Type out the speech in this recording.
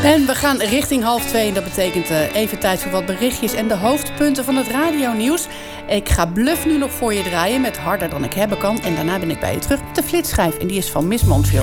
En we gaan richting 1:30. Dat betekent even tijd voor wat berichtjes en de hoofdpunten van het radionieuws. Ik ga Bluff nu nog voor je draaien met Harder dan ik hebben kan. En daarna ben ik bij je terug met de flitsschijf. En die is van Miss Montreal.